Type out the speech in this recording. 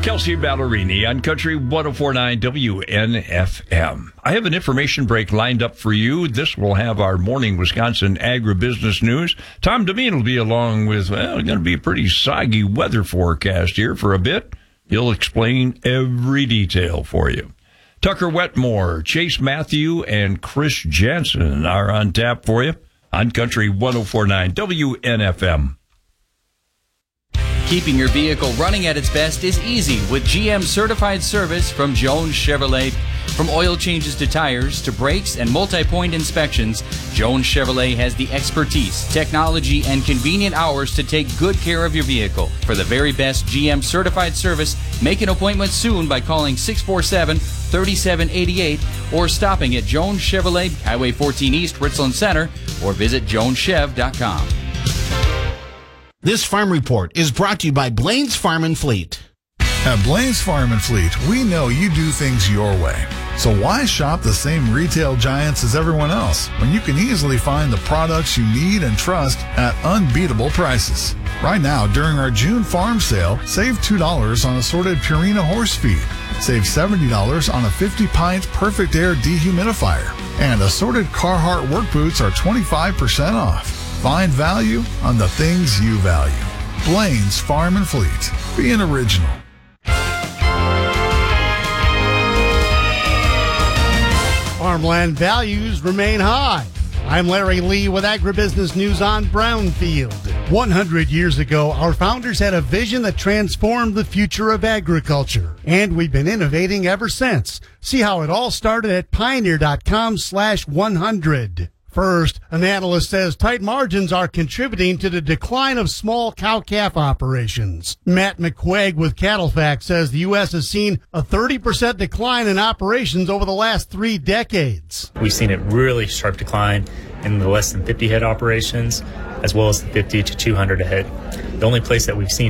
Kelsey Ballerini on Country 104.9 WNFM. I have an information break lined up for you. This will have our morning Wisconsin agribusiness news. Tom Devine will be along with, going to be a pretty soggy weather forecast here for a bit. He'll explain every detail for you. Tucker Wetmore, Chase Matthew, and Chris Jansen are on tap for you on Country 104.9 WNFM. Keeping your vehicle running at its best is easy with GM certified service from Jones Chevrolet. From oil changes to tires to brakes and multi-point inspections, Jones Chevrolet has the expertise, technology, and convenient hours to take good care of your vehicle. For the very best GM certified service, make an appointment soon by calling 647-3788 or stopping at Jones Chevrolet, Highway 14 East, Richland Center, or visit joneschev.com. This farm report is brought to you by Blaine's Farm and Fleet. At Blaine's Farm and Fleet, we know you do things your way. So why shop the same retail giants as everyone else when you can easily find the products you need and trust at unbeatable prices? Right now, during our June farm sale, save $2 on assorted Purina horse feed. Save $70 on a 50-pint Perfect Air dehumidifier. And assorted Carhartt work boots are 25% off. Find value on the things you value. Blaine's Farm and Fleet. Be an original. Farmland values remain high. I'm Larry Lee with Agribusiness News on Brownfield. 100 years ago, our founders had a vision that transformed the future of agriculture, and we've been innovating ever since. See how it all started at pioneer.com/100. First, an analyst says tight margins are contributing to the decline of small cow-calf operations. Matt McQuaig with CattleFax says the U.S. has seen a 30% decline in operations over the last 3 decades. We've seen a really sharp decline in the less than 50 head operations, as well as the 50 to 200 a head. The only place that we've seen